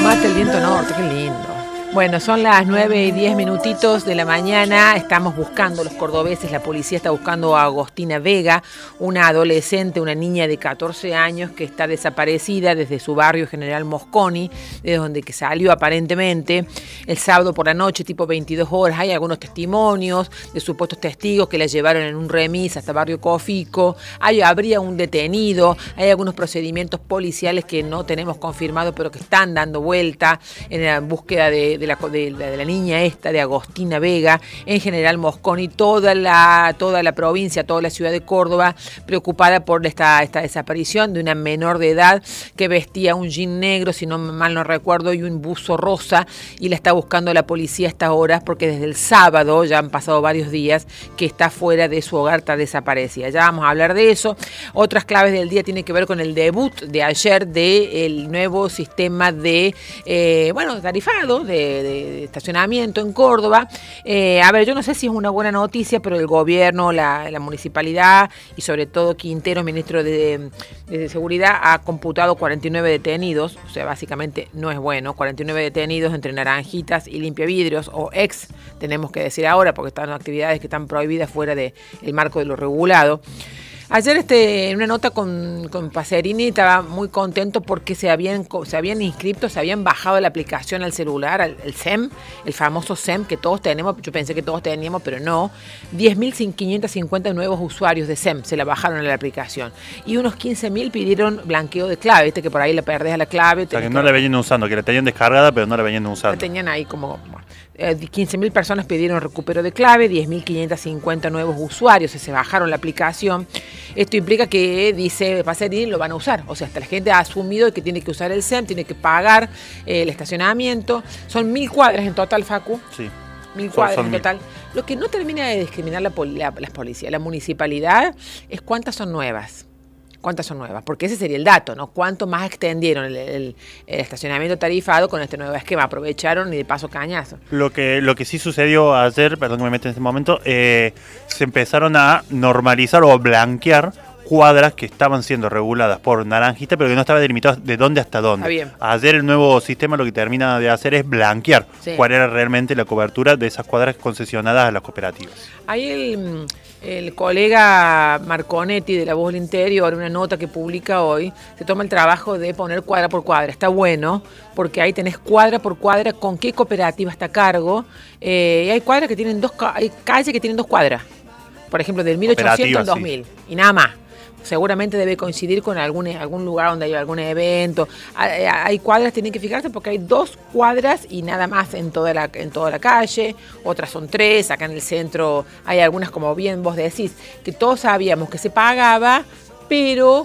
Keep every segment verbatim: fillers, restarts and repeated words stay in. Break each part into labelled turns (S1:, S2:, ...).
S1: mata el viento norte, qué lindo. Bueno, son las nueve y diez minutitos de la mañana, estamos buscando los cordobeses, la policía está buscando a Agostina Vega, una adolescente, una niña de catorce años que está desaparecida desde su barrio General Mosconi, de donde que salió aparentemente el sábado por la noche, tipo veintidós horas. Hay algunos testimonios de supuestos testigos que la llevaron en un remis hasta barrio Cofico, hay, habría un detenido, hay algunos procedimientos policiales que no tenemos confirmados, pero que están dando vuelta en la búsqueda de De la, de, la, de la niña esta, de Agostina Vega, en General Mosconi, toda la, toda la provincia, toda la ciudad de Córdoba, preocupada por esta, esta desaparición de una menor de edad que vestía un jean negro, si no mal no recuerdo, y un buzo rosa, y la está buscando la policía a estas horas, porque desde el sábado, ya han pasado varios días, que está fuera de su hogar, está desaparecida. Ya vamos a hablar de eso. Otras claves del día tienen que ver con el debut de ayer del nuevo sistema de, eh, bueno, tarifado, de De, de estacionamiento en Córdoba. Eh, a ver, yo no sé si es una buena noticia, pero el gobierno, la, la municipalidad y sobre todo Quintero, ministro de, de, de Seguridad, ha computado cuarenta y nueve detenidos, o sea, básicamente no es bueno, cuarenta y nueve detenidos entre naranjitas y limpiavidrios, o ex, tenemos que decir ahora, porque están actividades que están prohibidas fuera del marco de lo regulado. Ayer este, en una nota con, con Pacerini estaba muy contento porque se habían, se habían inscrito, se habían bajado la aplicación al celular, al, el S E M, el famoso S E M que todos tenemos, yo pensé que todos teníamos, pero no. diez mil quinientos cincuenta nuevos usuarios de S E M se la bajaron a la aplicación. Y unos quince mil pidieron blanqueo de clave, viste que por ahí le perdés a la clave.
S2: O sea, que no la venían usando, que la tenían descargada, pero no la venían usando.
S1: La tenían ahí como... Eh, quince mil personas pidieron recupero de clave, diez mil quinientos cincuenta nuevos usuarios se bajaron la aplicación. Esto implica que, dice Pacerini, lo van a usar. O sea, hasta la gente ha asumido que tiene que usar el S E M, tiene que pagar eh, el estacionamiento. Son mil cuadras en total, Facu.
S2: Sí.
S1: Mil cuadras
S2: son
S1: en total. Mil. Lo que no termina de discriminar la, la, las policías, la municipalidad, es cuántas son nuevas. ¿Cuántas son nuevas? Porque ese sería el dato, ¿no? ¿Cuánto más extendieron el, el, el estacionamiento tarifado con este nuevo esquema? Aprovecharon y de paso cañazo.
S2: Lo que, lo que sí sucedió ayer, perdón que me meta en este momento, eh, se empezaron a normalizar o blanquear cuadras que estaban siendo reguladas por naranjita, pero que no estaba delimitado de dónde hasta dónde.
S1: Está bien.
S2: Ayer el nuevo sistema lo que termina de hacer es blanquear sí. cuál era realmente la cobertura de esas cuadras concesionadas a las cooperativas.
S1: Ahí el, el colega Marconetti de La Voz del Interior, una nota que publica hoy, se toma el trabajo de poner cuadra por cuadra. Está bueno, porque ahí tenés cuadra por cuadra con qué cooperativa está a cargo. Eh, y hay cuadras que tienen dos, hay calles que tienen dos cuadras. Por ejemplo, del mil ochocientos al dos mil. Sí. Y nada más. Seguramente debe coincidir con algún, algún lugar donde hay algún evento. Hay, hay cuadras, tienen que fijarse porque hay dos cuadras y nada más en toda la, en toda la calle. Otras son tres, acá en el centro hay algunas, como bien vos decís, que todos sabíamos que se pagaba, pero...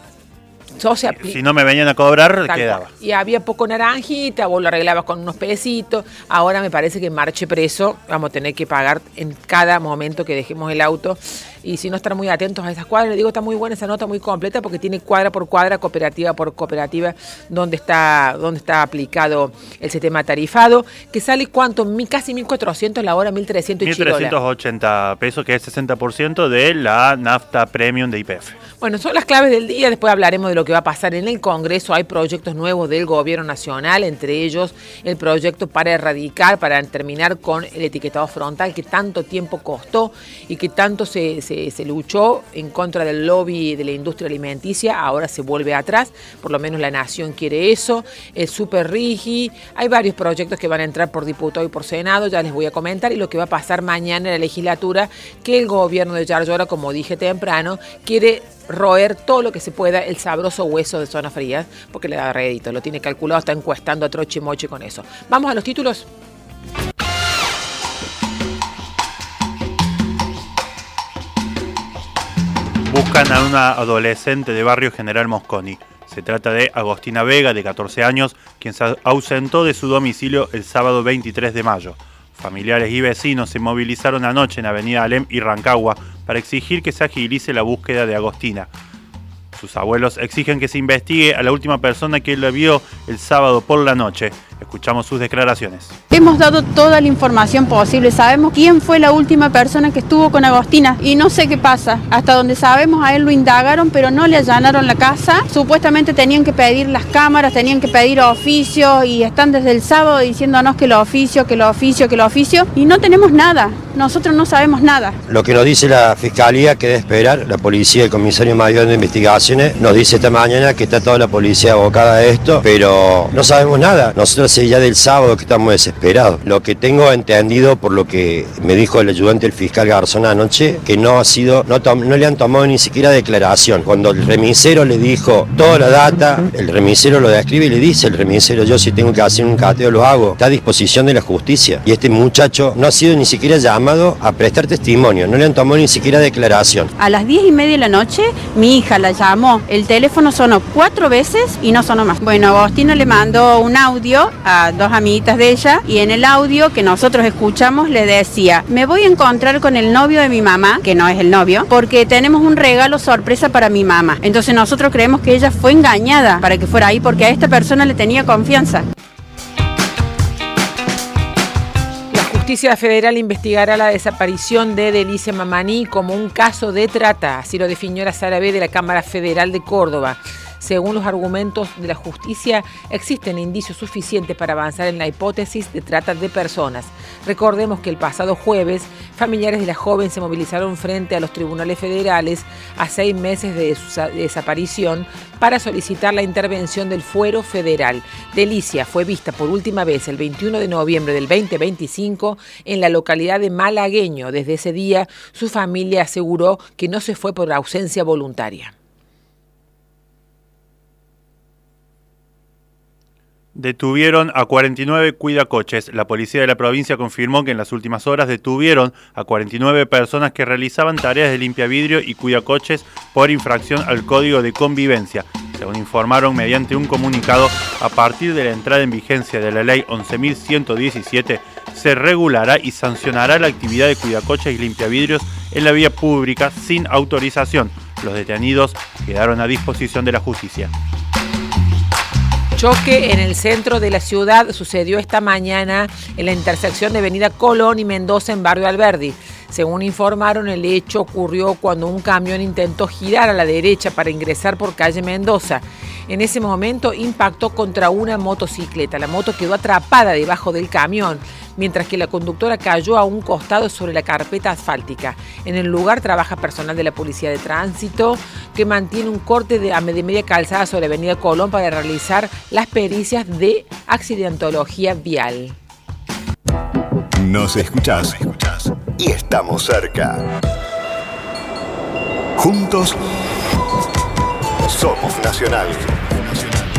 S1: O sea,
S2: si no me venían a cobrar, quedaba.
S1: Cual. Y había poco naranjita, vos lo arreglabas con unos pesitos. Ahora me parece que marche preso, vamos a tener que pagar en cada momento que dejemos el auto. Y si no están muy atentos a esas cuadras, le digo, está muy buena esa nota, muy completa, porque tiene cuadra por cuadra, cooperativa por cooperativa, donde está, donde está aplicado el sistema tarifado, que sale cuánto, casi mil cuatrocientos la hora, mil trescientos y
S2: mil trescientos ochenta pesos, que es sesenta por ciento de la nafta premium de Y P F.
S1: Bueno, son las claves del día, después hablaremos de lo que va a pasar en el Congreso. Hay proyectos nuevos del gobierno nacional, entre ellos el proyecto para erradicar, para terminar con el etiquetado frontal que tanto tiempo costó y que tanto se, se, se luchó en contra del lobby de la industria alimenticia. Ahora se vuelve atrás, por lo menos la Nación quiere eso. El Super Rigi, hay varios proyectos que van a entrar por diputado y por senado, ya les voy a comentar, y lo que va a pasar mañana en la legislatura, que el gobierno de Yarlora, como dije temprano, quiere roer todo lo que se pueda el sabroso hueso de Zona Frías, porque le da rédito, lo tiene calculado, está encuestando a troche y moche con eso. Vamos a los títulos.
S2: Buscan a una adolescente de barrio General Mosconi. Se trata de Agostina Vega, de catorce años, quien se ausentó de su domicilio el sábado veintitrés de mayo. Familiares y vecinos se movilizaron anoche en Avenida Alem y Rancagua para exigir que se agilice la búsqueda de Agostina. Sus abuelos exigen que se investigue a la última persona que la vio el sábado por la noche. Escuchamos sus declaraciones.
S3: Hemos dado toda la información posible, sabemos quién fue la última persona que estuvo con Agostina y no sé qué pasa. Hasta donde sabemos a él lo indagaron, pero no le allanaron la casa. Supuestamente tenían que pedir las cámaras, tenían que pedir oficios y están desde el sábado diciéndonos que los oficios, que los oficios, que los oficios y no tenemos nada. Nosotros no sabemos nada.
S4: Lo que nos dice la Fiscalía que debe esperar, la policía, el comisario mayor de investigaciones, nos dice esta mañana que está toda la policía abocada a esto, pero no sabemos nada. Nosotros ya del sábado que estamos desesperados. Lo que tengo entendido por lo que me dijo el ayudante del fiscal Garzón anoche, que no ha sido, no, no le han tomado ni siquiera declaración. Cuando el remisero le dijo toda la data, el remisero lo describe y le dice el remisero, yo si tengo que hacer un cateo lo hago, está a disposición de la justicia. Y este muchacho no ha sido ni siquiera llamado a prestar testimonio, no le han tomado ni siquiera declaración.
S3: A las diez y media de la noche mi hija la llamó, el teléfono sonó cuatro veces y no sonó más. Bueno, Agostina le mandó un audio a dos amiguitas de ella y en el audio que nosotros escuchamos le decía, me voy a encontrar con el novio de mi mamá, que no es el novio, porque tenemos un regalo sorpresa para mi mamá. Entonces nosotros creemos que ella fue engañada para que fuera ahí porque a esta persona le tenía confianza.
S1: La Justicia Federal investigará la desaparición de Delicia Mamani como un caso de trata, así lo definió la Sala B de la Cámara Federal de Córdoba. Según los argumentos de la justicia, existen indicios suficientes para avanzar en la hipótesis de trata de personas. Recordemos que el pasado jueves, familiares de la joven se movilizaron frente a los tribunales federales a seis meses de su desaparición para solicitar la intervención del fuero federal. Delicia fue vista por última vez el veintiuno de noviembre del veinte veinticinco en la localidad de Malagueño. Desde ese día, su familia aseguró que no se fue por ausencia voluntaria.
S2: Detuvieron a cuarenta y nueve cuidacoches. La policía de la provincia confirmó que en las últimas horas detuvieron a cuarenta y nueve personas que realizaban tareas de limpiavidrio y cuidacoches por infracción al Código de Convivencia. Según informaron mediante un comunicado, a partir de la entrada en vigencia de la Ley once mil ciento diecisiete, se regulará y sancionará la actividad de cuidacoches y limpiavidrios en la vía pública sin autorización. Los detenidos quedaron a disposición de la justicia.
S1: Choque en el centro de la ciudad sucedió esta mañana en la intersección de Avenida Colón y Mendoza en Barrio Alberdi. Según informaron, el hecho ocurrió cuando un camión intentó girar a la derecha para ingresar por calle Mendoza. En ese momento impactó contra una motocicleta. La moto quedó atrapada debajo del camión, mientras que la conductora cayó a un costado sobre la carpeta asfáltica. En el lugar trabaja personal de la Policía de Tránsito, que mantiene un corte de, de media calzada sobre Avenida Colón para realizar las pericias de accidentología vial.
S5: Nos escuchás, Nos escuchás y estamos cerca. Juntos somos Nacional.